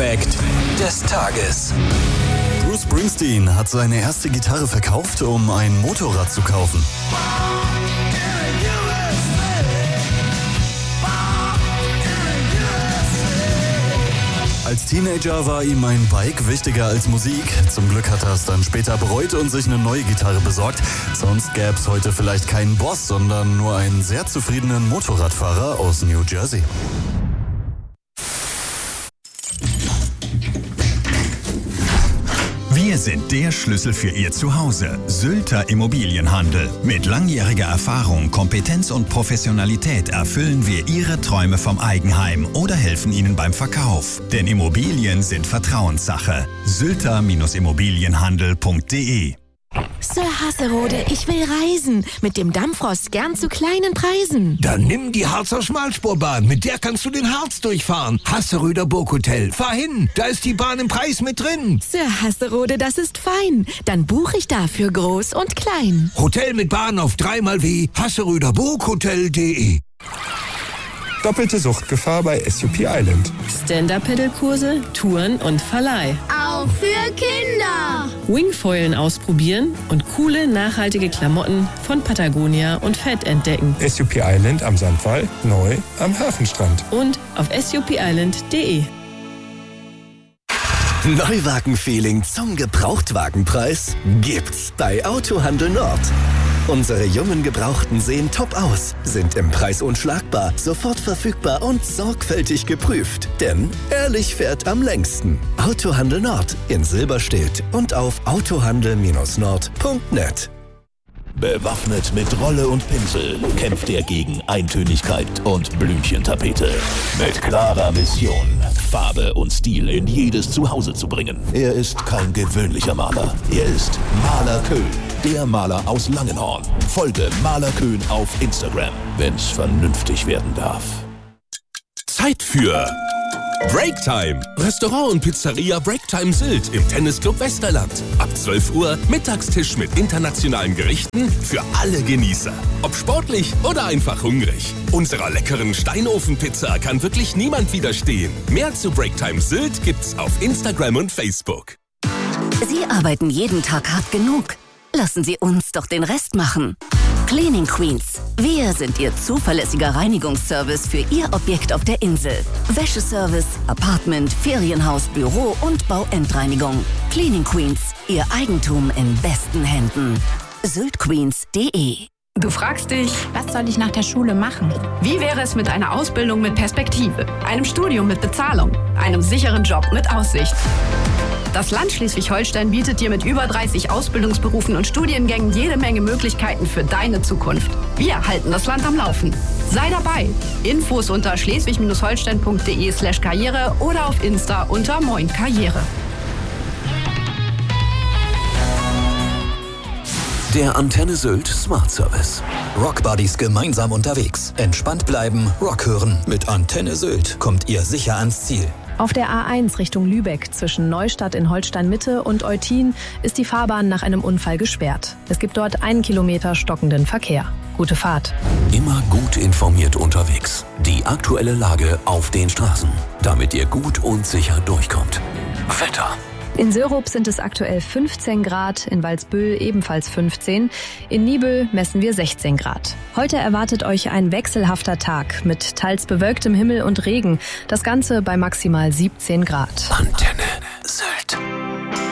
Fact des Tages. Bruce Springsteen hat seine erste Gitarre verkauft, um ein Motorrad zu kaufen. Als Teenager war ihm ein Bike wichtiger als Musik. Zum Glück hat er es dann später bereut und sich eine neue Gitarre besorgt. Sonst gäbe es heute vielleicht keinen Boss, sondern nur einen sehr zufriedenen Motorradfahrer aus New Jersey. Wir sind der Schlüssel für Ihr Zuhause. Sylter Immobilienhandel. Mit langjähriger Erfahrung, Kompetenz und Professionalität erfüllen wir Ihre Träume vom Eigenheim oder helfen Ihnen beim Verkauf. Denn Immobilien sind Vertrauenssache. Sylter-Immobilienhandel.de. Sir Hasserode, ich will reisen. Mit dem Dampfrost gern zu kleinen Preisen. Dann nimm die Harzer Schmalspurbahn. Mit der kannst du den Harz durchfahren. Hasseröder Burghotel. Fahr hin, da ist die Bahn im Preis mit drin. Sir Hasserode, das ist fein. Dann buche ich dafür groß und klein. Hotel mit Bahn auf 3x Hasseröderburghotel.de. Doppelte Suchtgefahr bei SUP Island. Stand-Up-Pedal-Kurse, Touren und Verleih. Auch für Kinder. Wingfoilen ausprobieren und coole, nachhaltige Klamotten von Patagonia und Fett entdecken. SUP Island am Sandwall, neu am Hafenstrand. Und auf supisland.de. Neuwagen-Feeling zum Gebrauchtwagenpreis gibt's bei Autohandel Nord. Unsere jungen Gebrauchten sehen top aus, sind im Preis unschlagbar, sofort verfügbar und sorgfältig geprüft. Denn ehrlich fährt am längsten. Autohandel Nord in Silberstedt und auf autohandel-nord.net. Bewaffnet mit Rolle und Pinsel kämpft er gegen Eintönigkeit und Blümchentapete. Mit klarer Mission, Farbe und Stil in jedes Zuhause zu bringen. Er ist kein gewöhnlicher Maler. Er ist Maler Köhn, der Maler aus Langenhorn. Folge Maler Köhn auf Instagram, wenn's vernünftig werden darf. Zeit für Breaktime. Restaurant und Pizzeria Breaktime Sylt im Tennisclub Westerland. Ab 12 Uhr Mittagstisch mit internationalen Gerichten für alle Genießer. Ob sportlich oder einfach hungrig. Unserer leckeren Steinofenpizza kann wirklich niemand widerstehen. Mehr zu Breaktime Sylt gibt's auf Instagram und Facebook. Sie arbeiten jeden Tag hart genug. Lassen Sie uns doch den Rest machen. Cleaning Queens. Wir sind Ihr zuverlässiger Reinigungsservice für Ihr Objekt auf der Insel. Wäscheservice, Apartment, Ferienhaus, Büro und Bauendreinigung. Cleaning Queens. Ihr Eigentum in besten Händen. syltqueens.de. Du fragst dich, was soll ich nach der Schule machen? Wie wäre es mit einer Ausbildung mit Perspektive, einem Studium mit Bezahlung, einem sicheren Job mit Aussicht? Das Land Schleswig-Holstein bietet dir mit über 30 Ausbildungsberufen und Studiengängen jede Menge Möglichkeiten für deine Zukunft. Wir halten das Land am Laufen. Sei dabei. Infos unter schleswig-holstein.de/karriere oder auf Insta unter Moin Karriere. Der Antenne Sylt Smart Service. Rock Buddies gemeinsam unterwegs. Entspannt bleiben, Rock hören. Mit Antenne Sylt kommt ihr sicher ans Ziel. Auf der A1 Richtung Lübeck zwischen Neustadt in Holstein-Mitte und Eutin ist die Fahrbahn nach einem Unfall gesperrt. Es gibt dort 1 Kilometer stockenden Verkehr. Gute Fahrt. Immer gut informiert unterwegs. Die aktuelle Lage auf den Straßen, damit ihr gut und sicher durchkommt. Wetter. In Sörup sind es aktuell 15 Grad, in Walsbüll ebenfalls 15, in Nibel messen wir 16 Grad. Heute erwartet euch ein wechselhafter Tag mit teils bewölktem Himmel und Regen, das Ganze bei maximal 17 Grad. Antenne